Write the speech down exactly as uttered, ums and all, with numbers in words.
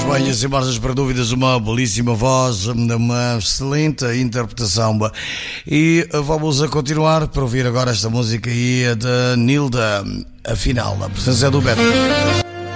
bem, sem margens para dúvidas, uma belíssima voz, uma excelente interpretação. E vamos a continuar para ouvir agora esta música aí da Nilda, afinal, a presença é do Beto.